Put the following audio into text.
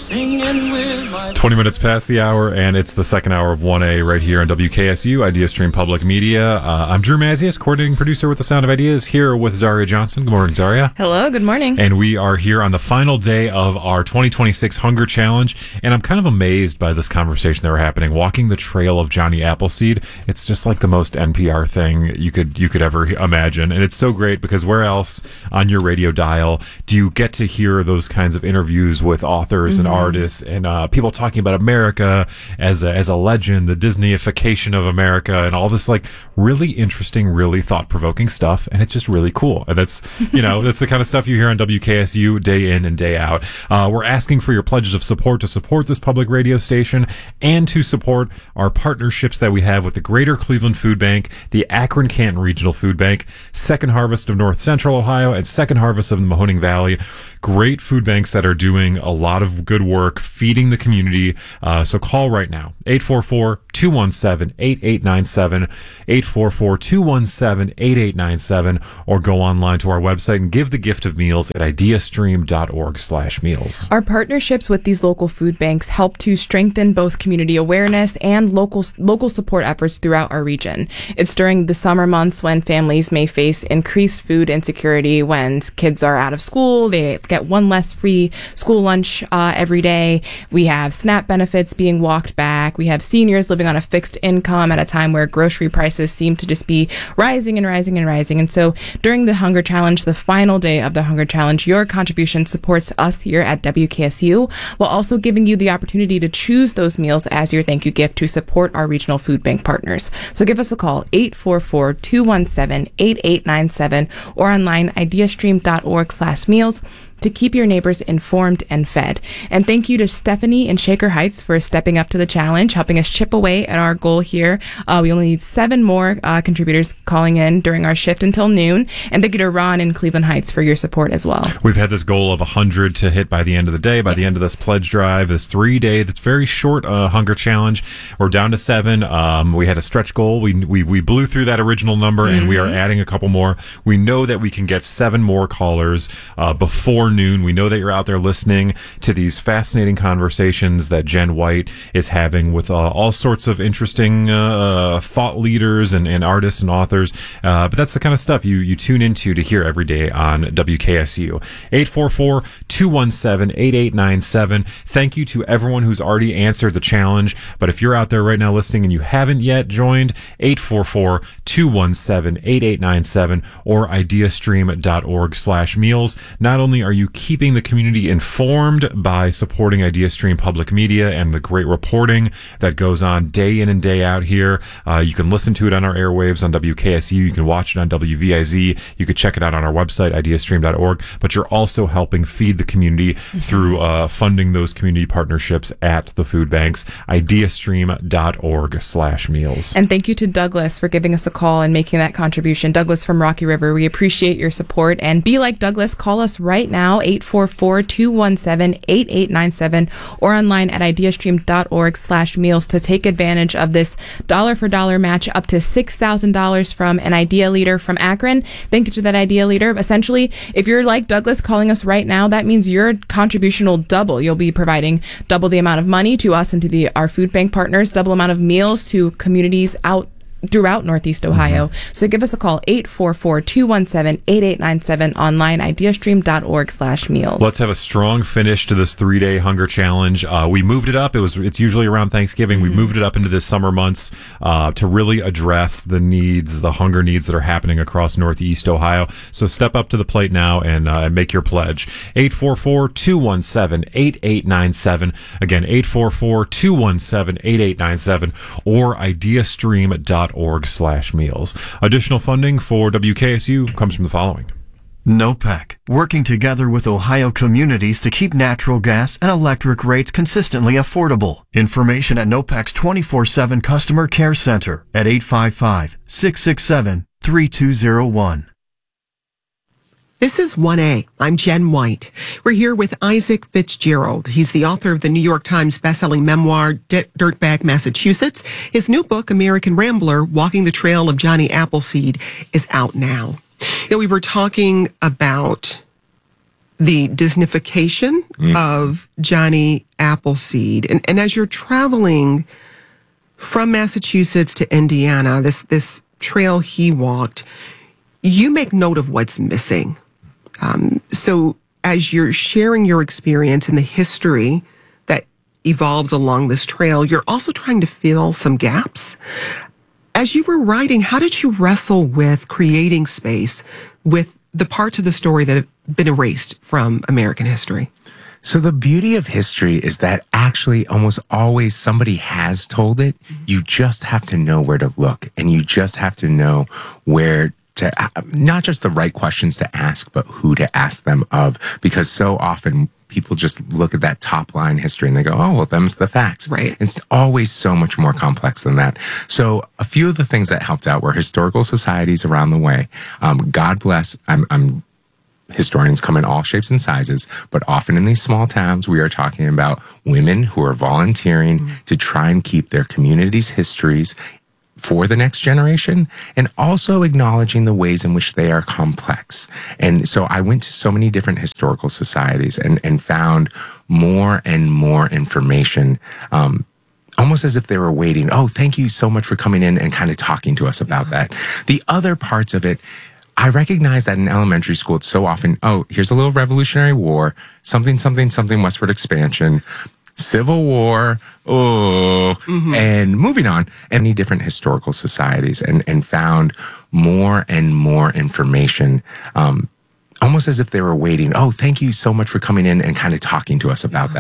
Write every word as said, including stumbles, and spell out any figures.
Singing with my twenty minutes past the hour, and it's the second hour of one A right here on W K S U, Idea Stream Public Media. Uh, I'm Drew Mazias, coordinating producer with The Sound of Ideas, here with Zaria Johnson. Good morning, Zaria. Hello, good morning. And we are here on the final day of our twenty twenty-six Hunger Challenge, and I'm kind of amazed by this conversation that we're having, walking the trail of Johnny Appleseed. It's just like the most N P R thing you could you could ever imagine, and it's so great because where else on your radio dial do you get to hear those kinds of interviews with authors mm-hmm. and artists and uh, people talking about America as a, as a legend, the Disneyification of America, and all this like really interesting, really thought-provoking stuff, and it's just really cool. And that's, you know, that's the kind of stuff you hear on W K S U day in and day out. Uh, we're asking for your pledges of support to support this public radio station and to support our partnerships that we have with the Greater Cleveland Food Bank, the Akron Canton Regional Food Bank, Second Harvest of North Central Ohio, and Second Harvest of the Mahoning Valley. Great food banks that are doing a lot of good work feeding the community. Uh, so call right now, eight four four, two one seven, eight eight nine seven, eight four four, two one seven, eight eight nine seven, or go online to our website and give the gift of meals at ideastream.org slash meals. Our partnerships with these local food banks help to strengthen both community awareness and local local support efforts throughout our region. It's during the summer months when families may face increased food insecurity when kids are out of school. They get one less free school lunch uh, every day. We have SNAP benefits being walked back. We have seniors living on a fixed income at a time where grocery prices seem to just be rising and rising and rising. And so during the Hunger Challenge, the final day of the Hunger Challenge, your contribution supports us here at W K S U while also giving you the opportunity to choose those meals as your thank you gift to support our regional food bank partners. So give us a call, eight four four, two one seven, eight eight nine seven, or online, ideastream.org slash meals. to keep your neighbors informed and fed. And thank you to Stephanie in Shaker Heights for stepping up to the challenge, helping us chip away at our goal here. Uh, we only need seven more uh, contributors calling in during our shift until noon. And thank you to Ron in Cleveland Heights for your support as well. We've had this goal of one hundred to hit by the end of the day, by yes. the end of this pledge drive, this three-day, that's very short uh, hunger challenge. We're down to seven. Um, we had a stretch goal. We, we, we blew through that original number, mm-hmm. and we are adding a couple more. We know that we can get seven more callers uh, before noon. We know that you're out there listening to these fascinating conversations that Jen White is having with uh, all sorts of interesting uh, thought leaders and, and artists and authors. Uh, but that's the kind of stuff you, you tune into to hear every day on W K S U. eight four four, two one seven, eight eight nine seven. Thank you to everyone who's already answered the challenge. But if you're out there right now listening and you haven't yet joined, eight four four, two one seven, eight eight nine seven or ideastream.org slash meals. Not only are you keeping the community informed by supporting IdeaStream Public Media and the great reporting that goes on day in and day out here, uh, you can listen to it on our airwaves on W K S U. You can watch it on W V I Z. You can check it out on our website, ideastream dot org. But you're also helping feed the community mm-hmm. through uh, funding those community partnerships at the food banks, ideastream.org slash meals. And thank you to Douglas for giving us a call and making that contribution. Douglas from Rocky River, we appreciate your support. And be like Douglas, call us right now, eight four four, two one seven, eight eight nine seven, or online at ideastream.org slash meals to take advantage of this dollar for dollar match up to six thousand dollars from an Idea Leader from Akron. Thank you to that Idea Leader. Essentially, if you're like Douglas calling us right now, that means your contribution will double. You'll be providing double the amount of money to us and to the our food bank partners, double amount of meals to communities out throughout Northeast Ohio. Mm-hmm. So give us a call, eight four four, two one seven, eight eight nine seven, online, ideastream.org slash meals. Let's have a strong finish to this three-day hunger challenge. Uh, we moved it up. It was, it's usually around Thanksgiving. Mm-hmm. We moved it up into the summer months uh, to really address the needs, the hunger needs that are happening across Northeast Ohio. So step up to the plate now and uh, make your pledge. eight four four, two one seven, eight eight nine seven. Again, eight four four, two one seven, eight eight nine seven or ideastream.org org slash meals. Additional funding for W K S U comes from the following. NOPEC, working together with Ohio communities to keep natural gas and electric rates consistently affordable. Information at NOPEC's twenty-four seven Customer Care Center at eight five five, six six seven, three two zero one. This is one A. I'm Jen White. We're here with Isaac Fitzgerald. He's the author of the New York Times bestselling memoir, D- Dirtbag Massachusetts. His new book, American Rambler, Walking the Trail of Johnny Appleseed, is out now. You know, we were talking about the Disneyfication mm. of Johnny Appleseed. And, and as you're traveling from Massachusetts to Indiana, this, this trail he walked, you make note of what's missing. Um, so as you're sharing your experience and the history that evolved along this trail, you're also trying to fill some gaps. As you were writing, how did you wrestle with creating space with the parts of the story that have been erased from American history? So the beauty of history is that actually almost always somebody has told it. You just have to know where to look, and you just have to know where to, not just the right questions to ask, but who to ask them of, because so often people just look at that top line history and they go, oh, well, them's the facts. Right. It's always so much more complex than that. So a few of the things that helped out were historical societies around the way. Um, God bless, I'm, I'm historians come in all shapes and sizes, but often in these small towns, we are talking about women who are volunteering mm-hmm. to try and keep their communities' histories for the next generation, and also acknowledging the ways in which they are complex. And so I went to so many different historical societies and, and found more and more information, um, almost as if they were waiting. Oh, thank you so much for coming in and kind of talking to us about that. The other parts of it, I recognize that in elementary school, it's so often, oh, here's a little Revolutionary War, something, something, something, westward expansion, Civil War, oh, mm-hmm. and moving on, any different historical societies, and, and found more and more information, um, almost as if they were waiting. Oh, thank you so much for coming in and kind of talking to us about that.